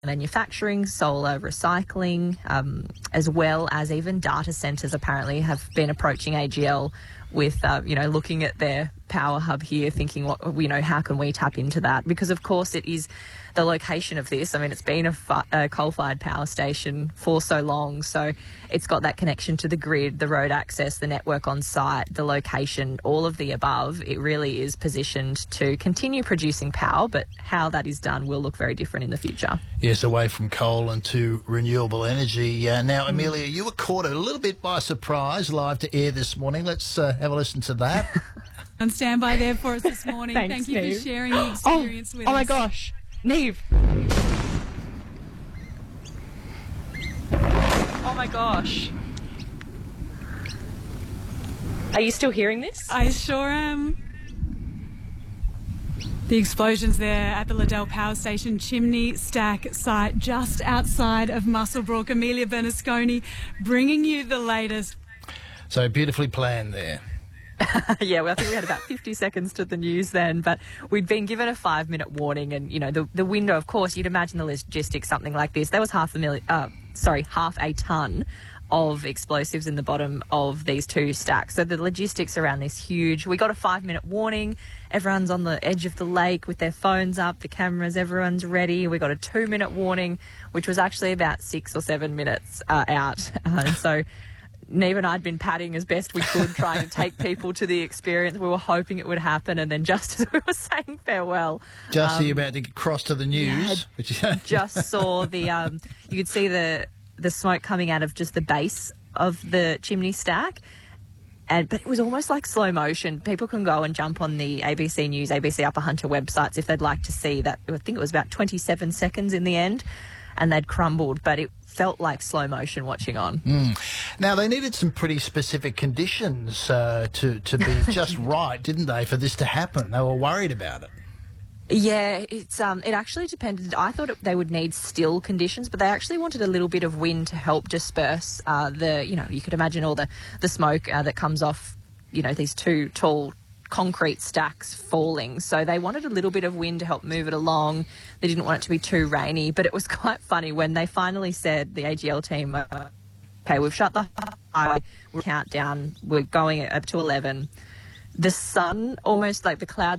manufacturing, solar, recycling, as well as even data centres apparently have been approaching AGL with, looking at their power hub here, thinking, how can we tap into that? Because, of course, it is the location of this. I mean, it's been a coal-fired power station for so long, so it's got that connection to the grid, the road access, the network on site, the location, all of the above. It really is positioned to continue producing power, but how that is done will look very different in the future. Yes, away from coal and to renewable energy. Now, Amelia, you were caught a little bit by surprise live to air this morning. Let's have a listen to that. On standby there for us this morning. Thanks, Thank you Neve. for sharing the experience with us. Oh my gosh, Neve. Oh my gosh. Are you still hearing this? I sure am. The explosions there at the Liddell Power Station chimney stack site just outside of Muswellbrook. Amelia Bernasconi bringing you the latest. So beautifully planned there. Yeah, well, I think we had about 50 seconds to the news then, but we'd been given a 5-minute warning, and the window. Of course, you'd imagine the logistics, something like this. There was half a ton of explosives in the bottom of these two stacks. So the logistics around this huge. We got a 5-minute warning. Everyone's on the edge of the lake with their phones up, the cameras. Everyone's ready. We got a 2-minute warning, which was actually about 6 or 7 minutes out, and so. Neve and I had been padding as best we could, trying to take people to the experience. We were hoping it would happen, and then just as we were saying farewell... Just as you're about to cross to the news. Just saw you could see the smoke coming out of just the base of the chimney stack, but it was almost like slow motion. People can go and jump on the ABC News, ABC Upper Hunter websites if they'd like to see that. I think it was about 27 seconds in the end, and they'd crumbled, but it felt like slow motion watching on. Now, they needed some pretty specific conditions to be just right, didn't they, for this to happen? They were worried about it. Yeah, it actually depended. I thought they would need still conditions, but they actually wanted a little bit of wind to help disperse you could imagine all the smoke that comes off, these two tall concrete stacks falling. So they wanted a little bit of wind to help move it along. They didn't want it to be too rainy, but it was quite funny when they finally said, the AGL team, okay, we've shut the highway, we'll count down, we're going up to 11. The sun, almost like the clouds